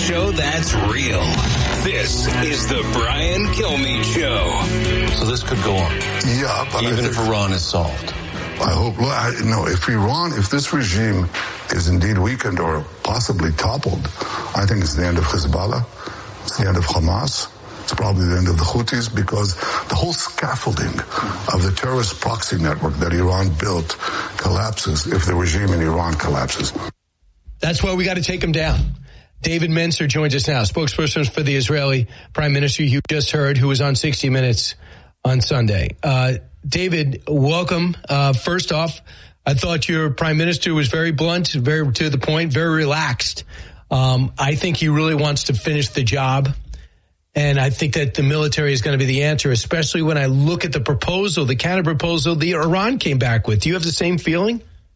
show that's real. This is the Brian Kilmeade Show. So this could go on. Yeah, but even if Iran is solved. I hope. If this regime is indeed weakened or possibly toppled, I think it's the end of Hezbollah. It's the end of Hamas. It's probably the end of the Houthis, because the whole scaffolding of the terrorist proxy network that Iran built collapses if the regime in Iran collapses. That's why we got to take them down. David Mencer joins us now, spokesperson for the Israeli Prime Minister you just heard, who was on 60 Minutes on Sunday. David, welcome. First off, I thought your Prime Minister was very blunt, very to the point, very relaxed. I think he really wants to finish the job. And I think that the military is going to be the answer, especially when I look at the proposal, the counter proposal the Iran came back with. Do you have the same feeling?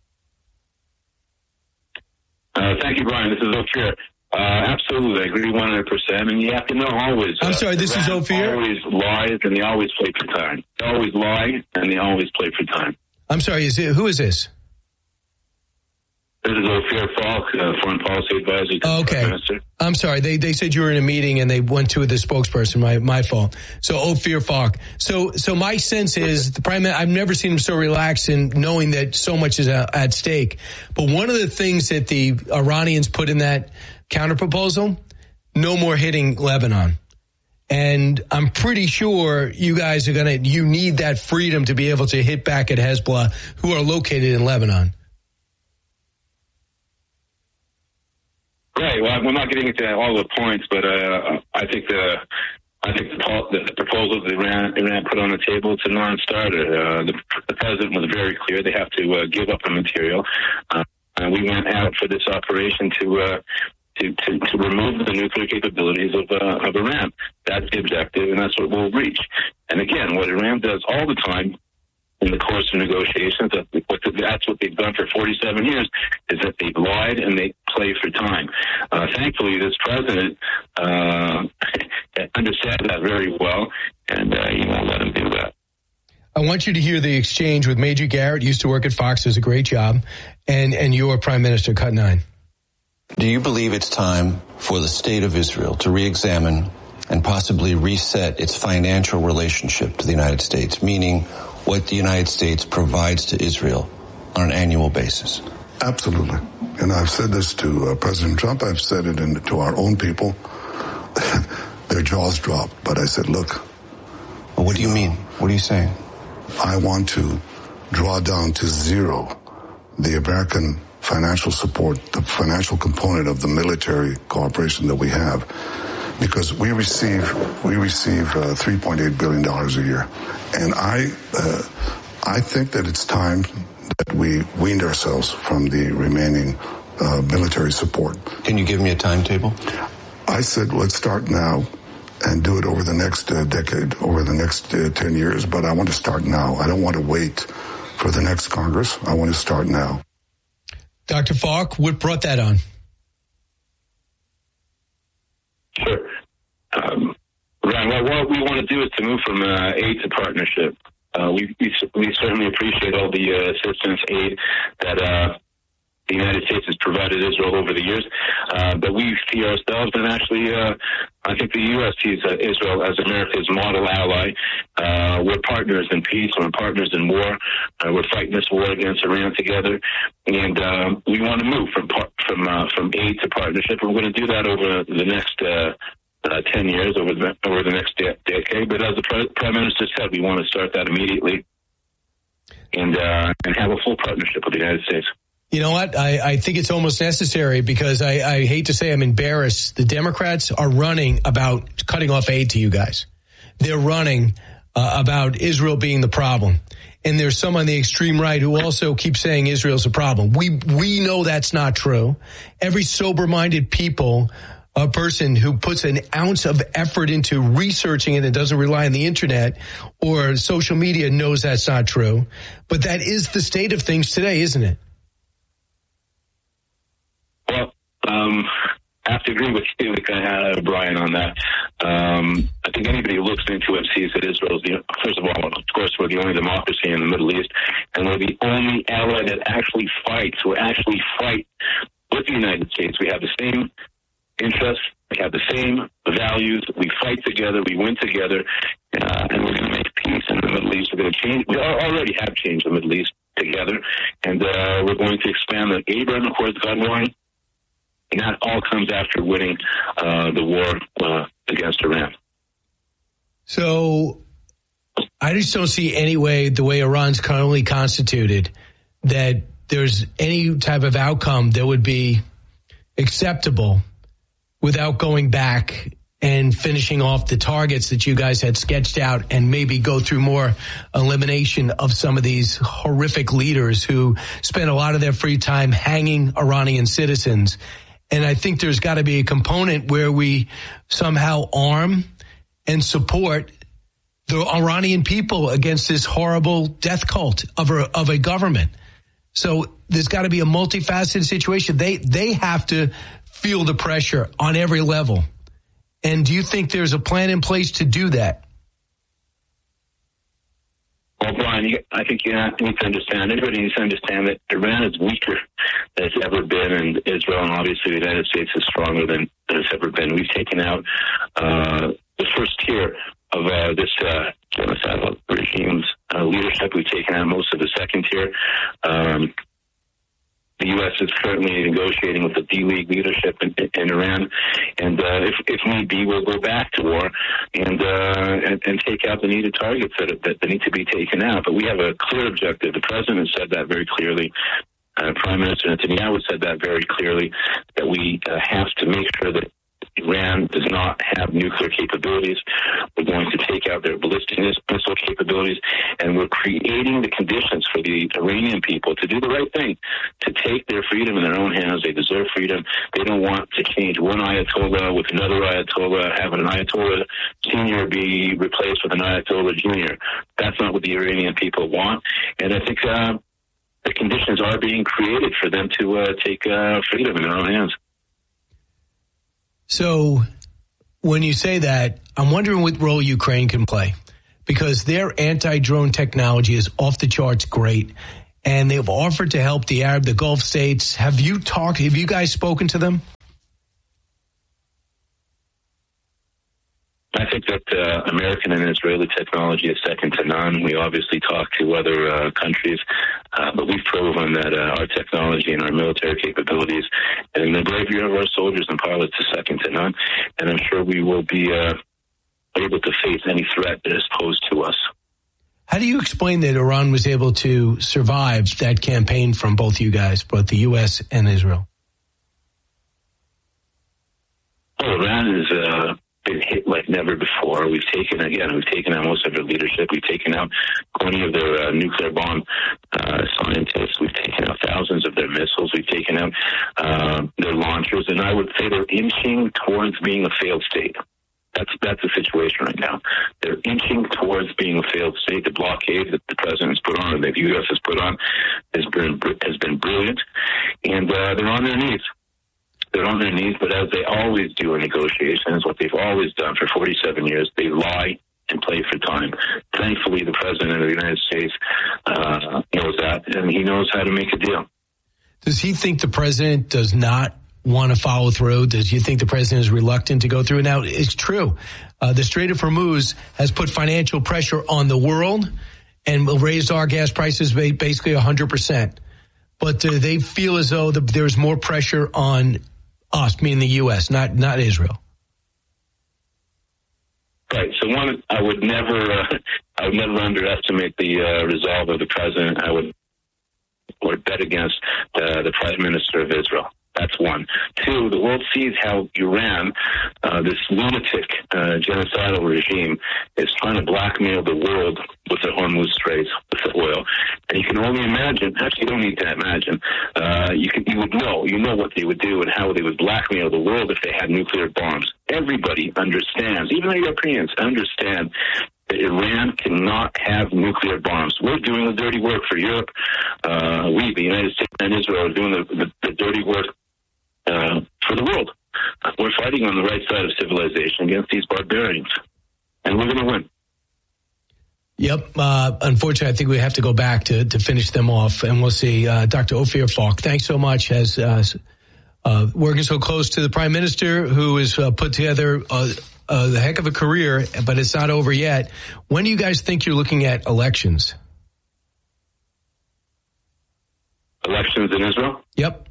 Thank you, Brian. This is Ophir. Absolutely. I agree 100%. And you have to know always. I'm sorry, this is Ophir? Always lies and they always play for time. They always lie and they always play for time. I'm sorry, who is this? This is Ophir Falk, Foreign Policy Advisor to the Prime Minister. I'm sorry. They said you were in a meeting and they went to the spokesperson. My fault. So Ophir Falk. So my sense is the Prime Minister, I've never seen him so relaxed in knowing that so much is at stake. But one of the things that the Iranians put in that counter proposal, no more hitting Lebanon. And I'm pretty sure you guys you need that freedom to be able to hit back at Hezbollah, who are located in Lebanon. Right. Well, we're not getting into all the points, but I think the proposal that Iran put on the table, it's a non-starter. The president was very clear; they have to give up the material, and we went out for this operation to remove the nuclear capabilities of Iran. That's the objective, and that's what we'll reach. And again, what Iran does all the time in the course of negotiations, that's what they've done for 47 years, is that they've lied and they play for time. Thankfully, this president understands that very well, and you won't let him do that. I want you to hear the exchange with Major Garrett, used to work at Fox, does a great job, and your Prime Minister, Cut 9. Do you believe it's time for the state of Israel to re-examine and possibly reset its financial relationship to the United States, meaning what the United States provides to Israel on an annual basis? Absolutely. And I've said this to President Trump. I've said it to our own people. Their jaws dropped. But I said, look. Well, what do you mean? What are you saying? I want to draw down to zero the American financial support, the financial component of the military cooperation that we have. Because we receive $3.8 billion a year. And I think that it's time that we weaned ourselves from the remaining military support. Can you give me a timetable? I said, let's start now and do it over the next decade, over the next 10 years. But I want to start now. I don't want to wait for the next Congress. I want to start now. Dr. Falk, what brought that on? Sure. Ryan, what we want to do is to move from aid to partnership. We certainly appreciate all the assistance, aid that the United States has provided Israel over the years. But we see ourselves, and actually, I think the U.S. sees Israel as America's model ally. We're partners in peace. We're partners in war. We're fighting this war against Iran together. And we want to move from aid to partnership. We're going to do that over the next 10 years, over the next decade. But as the Prime Minister said, we want to start that immediately and have a full partnership with the United States. You know what? I think it's almost necessary because I hate to say I'm embarrassed. The Democrats are running about cutting off aid to you guys. They're running about Israel being the problem. And there's some on the extreme right who also keep saying Israel's a problem. We know that's not true. Every sober-minded person who puts an ounce of effort into researching it and doesn't rely on the internet or social media knows that's not true. But that is the state of things today, isn't it? Well, I have to agree with you, Brian, on that. I think anybody who looks into it sees that Israel is first of all, of course, we're the only democracy in the Middle East, and we're the only ally that actually fights. We actually fight with the United States. We have the same interests We have the same values. We fight together. We win together. And we're going to make peace in the Middle East. We're going to change. We already have changed the Middle East together. And we're going to expand the Abraham Accords guideline. And that all comes after winning the war against Iran. So I just don't see any way, the way Iran's currently constituted, that there's any type of outcome that would be acceptable without going back and finishing off the targets that you guys had sketched out and maybe go through more elimination of some of these horrific leaders who spend a lot of their free time hanging Iranian citizens. And I think there's got to be a component where we somehow arm and support the Iranian people against this horrible death cult of a government. So there's got to be a multifaceted situation. They have to feel the pressure on every level. And do you think there's a plan in place to do that? Well, Brian, I think you need to understand, everybody needs to understand that Iran is weaker than it's ever been, and Israel and obviously the United States is stronger than it's ever been. We've taken out the first tier of this genocidal regime's leadership. We've taken out most of the second tier. The U.S. is currently negotiating with the D-League leadership in Iran, and if need be, we'll go back to war and take out the needed targets that need to be taken out. But we have a clear objective. The president said that very clearly. Prime Minister Netanyahu said that very clearly, that we have to make sure that Iran does not have nuclear capabilities. We're going to take out their ballistic missile capabilities, and we're creating the conditions for the Iranian people to do the right thing, to take their freedom in their own hands. They deserve freedom. They don't want to change one Ayatollah with another Ayatollah, have an Ayatollah senior be replaced with an Ayatollah junior. That's not what the Iranian people want. And I think the conditions are being created for them to take freedom in their own hands. So when you say that, I'm wondering what role Ukraine can play, because their anti-drone technology is off the charts great, and they've offered to help the Gulf states. Have you guys spoken to them? I think that American and Israeli technology is second to none. We obviously talk to other countries, but we've proven that our technology and our military capabilities and the bravery of our soldiers and pilots is second to none. And I'm sure we will be able to face any threat that is posed to us. How do you explain that Iran was able to survive that campaign from both you guys, both the U.S. and Israel? Well, Iran is been hit like never before. We've taken out most of their leadership. We've taken out 20 of their nuclear bomb scientists. We've taken out thousands of their missiles. We've taken out their launchers, and I would say they're inching towards being a failed state. That's the situation right now. They're inching towards being a failed state. The blockade that the president has put on, and the U.S. has put on, has been brilliant, and they're on their knees. They're on their knees, but as they always do in negotiations, what they've always done for 47 years, they lie and play for time. Thankfully, the president of the United States knows that, and he knows how to make a deal. Does he think the president does not want to follow through? Does you think the president is reluctant to go through? Now, it's true. The Strait of Hormuz has put financial pressure on the world and will raise our gas prices basically 100%. But they feel as though there's more pressure on us, meaning the U.S., not Israel. Right. So one, I would never underestimate the resolve of the president. I would bet against the Prime Minister of Israel. That's one. Two, the world sees how Iran, this lunatic genocidal regime, is trying to blackmail the world with the Hormuz Straits, with the oil. And you can only imagine, actually you don't need to imagine, you know what they would do and how they would blackmail the world if they had nuclear bombs. Everybody understands, even the Europeans understand, that Iran cannot have nuclear bombs. We're doing the dirty work for Europe. We, the United States and Israel, are doing the dirty work for the world. We're fighting on the right side of civilization against these barbarians, and we're going to win. Yep. Unfortunately, I think we have to go back to finish them off, and we'll see. Dr. Ophir Falk, thanks so much. As working so close to the Prime Minister, who has put together a heck of a career, but it's not over yet. When do you guys think you're looking at elections? Elections in Israel? Yep.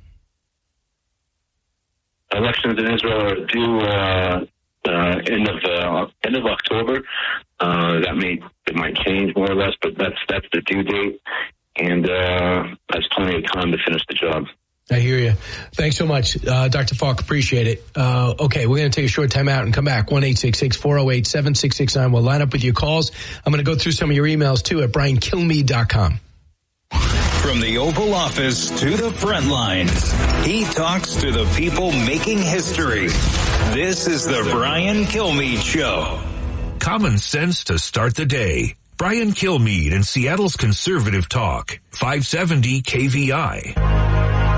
Elections in Israel are due end of October. It might change more or less, but that's the due date, and that's plenty of time to finish the job. I hear you. Thanks so much, Dr. Falk. Appreciate it. Okay, we're going to take a short time out and come back. 1-866-408-7669. We'll line up with your calls. I'm going to go through some of your emails, too, at briankilmeade.com. From the Oval Office to the front lines, he talks to the people making history. This is the Brian Kilmeade Show. Common sense to start the day. Brian Kilmeade in Seattle's Conservative Talk, 570 KVI.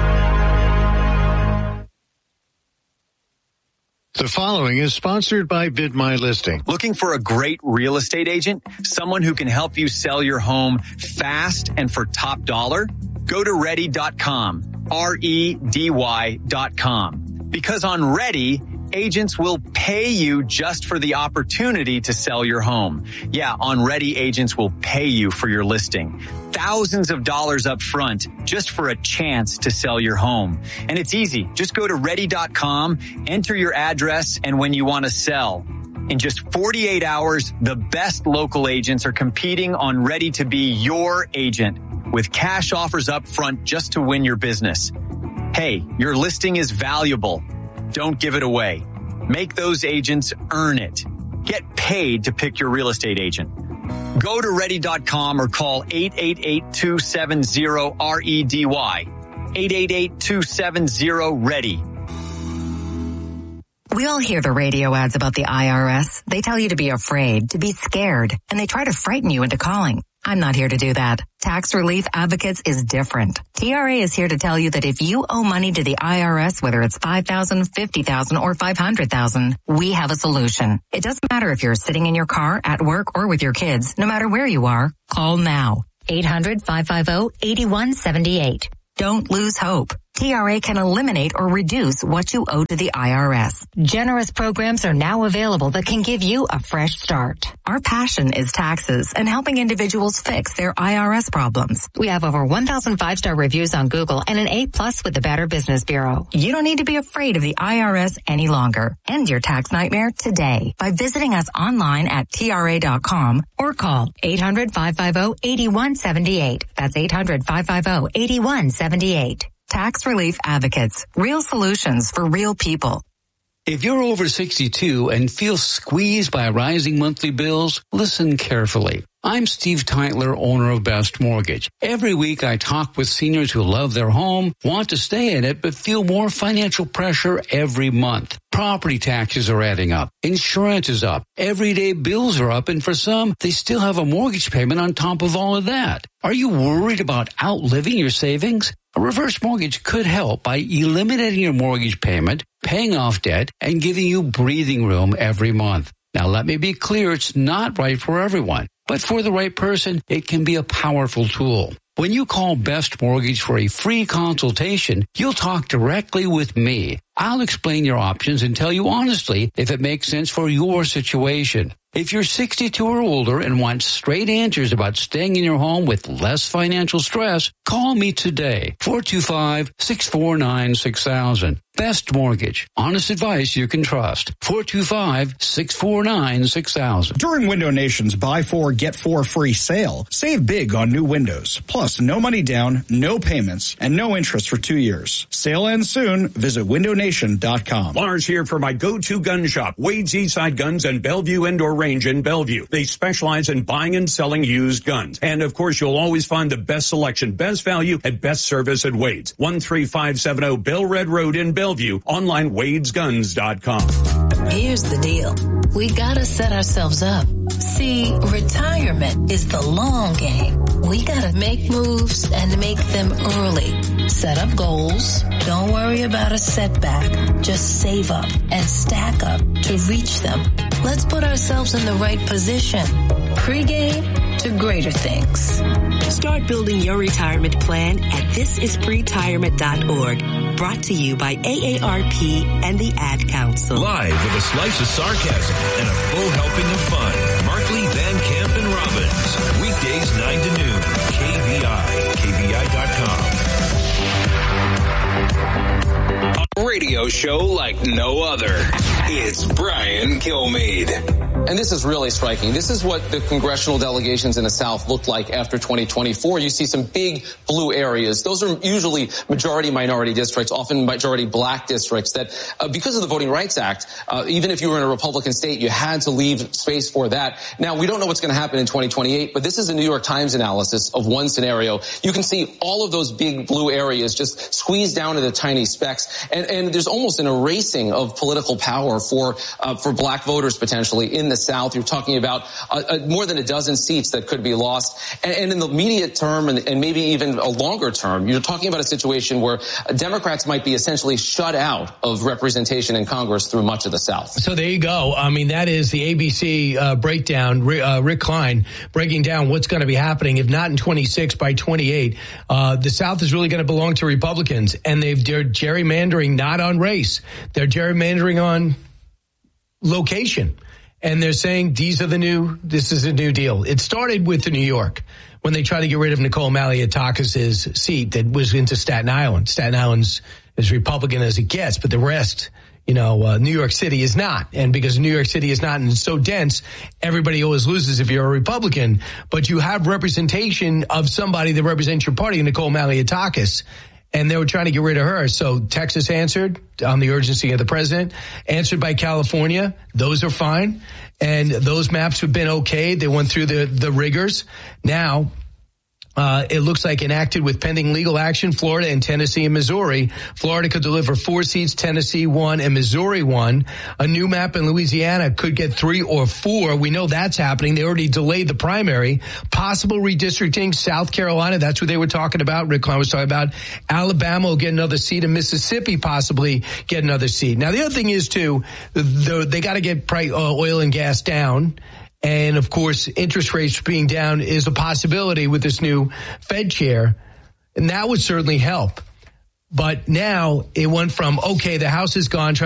The following is sponsored by Bid My Listing. Looking for a great real estate agent? Someone who can help you sell your home fast and for top dollar? Go to Ready.com, REDY.com. Because on Ready, agents will pay you just for the opportunity to sell your home. Yeah, on Ready, agents will pay you for your listing. Thousands of dollars up front just for a chance to sell your home. And it's easy. Just go to Ready.com, enter your address and when you want to sell. In just 48 hours, the best local agents are competing on Ready to be your agent with cash offers up front just to win your business. Hey, your listing is valuable. Don't give it away. Make those agents earn it. Get paid to pick your real estate agent. Go to Ready.com or call 888-270-REDY. 888-270-READY. We all hear the radio ads about the IRS. They tell you to be afraid, to be scared, and they try to frighten you into calling. I'm not here to do that. Tax Relief Advocates is different. TRA is here to tell you that if you owe money to the IRS, whether it's $5,000, $50,000, or $500,000, we have a solution. It doesn't matter if you're sitting in your car, at work, or with your kids. No matter where you are, call now. 800-550-8178. Don't lose hope. TRA can eliminate or reduce what you owe to the IRS. Generous programs are now available that can give you a fresh start. Our passion is taxes and helping individuals fix their IRS problems. We have over 1,000 5-star reviews on Google and an A+ with the Better Business Bureau. You don't need to be afraid of the IRS any longer. End your tax nightmare today by visiting us online at TRA.com or call 800-550-8178. That's 800-550-8178. Tax Relief Advocates. Real solutions for real people. If you're over 62 and feel squeezed by rising monthly bills, listen carefully. I'm Steve Teitler, owner of Best Mortgage. Every week I talk with seniors who love their home, want to stay in it, but feel more financial pressure every month. Property taxes are adding up. Insurance is up. Everyday bills are up, and for some, they still have a mortgage payment on top of all of that. Are you worried about outliving your savings? A reverse mortgage could help by eliminating your mortgage payment, paying off debt, and giving you breathing room every month. Now, let me be clear, it's not right for everyone, but for the right person, it can be a powerful tool. When you call Best Mortgage for a free consultation, you'll talk directly with me. I'll explain your options and tell you honestly if it makes sense for your situation. If you're 62 or older and want straight answers about staying in your home with less financial stress, call me today, 425-649-6000. Best Mortgage. Honest advice you can trust. 425-649-6000. During Window Nation's Buy 4, Get 4 free sale, save big on new windows. Plus, no money down, no payments, and no interest for 2 years. Sale ends soon. Visit windownation.com. Lars here for my go-to gun shop, Wade's Eastside Guns and Bellevue Indoor Range in Bellevue. They specialize in buying and selling used guns. And, of course, you'll always find the best selection, best value, and best service at Wade's. 13570 Bell Red Road in Bellevue. Online, wadesguns.com. Here's the deal. We gotta set ourselves up. See, retirement is the long game. We gotta make moves and make them early. Set up goals. Don't worry about a setback. Just save up and stack up to reach them. Let's put ourselves in the right position. Pre-game to greater things. Start building your retirement plan at thisispretirement.org. Brought to you by AARP and the Ad Council. Live with a slice of sarcasm and a full helping of fun. Markley, Van Camp, and Robbins. Weekdays 9 to noon. KVI. KVI.com. A radio show like no other. It's Brian Kilmeade. And this is really striking. This is what the congressional delegations in the South looked like after 2024. You see some big blue areas. Those are usually majority minority districts, often majority black districts that because of the Voting Rights Act, even if you were in a Republican state, you had to leave space for that. Now, we don't know what's going to happen in 2028, but this is a New York Times analysis of one scenario. You can see all of those big blue areas just squeezed down into tiny specks. And there's almost an erasing of political power for black voters potentially in the South. You're talking about more than a dozen seats that could be lost. And in the immediate term and maybe even a longer term, you're talking about a situation where Democrats might be essentially shut out of representation in Congress through much of the South. So there you go. I mean, that is the ABC breakdown. Rick Klein breaking down what's going to be happening. If not in 26, by 28, the South is really going to belong to Republicans. And they're gerrymandering not on race. They're gerrymandering on location. And they're saying this is a new deal. It started with New York when they tried to get rid of Nicole Malliotakis' seat that was into Staten Island. Staten Island's as Republican as it gets, but the rest, New York City is not. And because New York City is not and it's so dense, everybody always loses if you're a Republican. But you have representation of somebody that represents your party, Nicole Malliotakis. And they were trying to get rid of her. So Texas answered on the urgency of the president, answered by California. Those are fine. And those maps have been okay. They went through the rigors. Now, it looks like enacted with pending legal action, Florida and Tennessee and Missouri. Florida could deliver 4 seats, Tennessee 1 and Missouri 1. A new map in Louisiana could get 3 or 4. We know that's happening. They already delayed the primary. Possible redistricting, South Carolina, that's what they were talking about. Rick Klein was talking about. Alabama will get another seat and Mississippi possibly get another seat. Now, the other thing is, too, they got to get oil and gas down. And, of course, interest rates being down is a possibility with this new Fed chair. And that would certainly help. But now it went from, okay, the House is gone,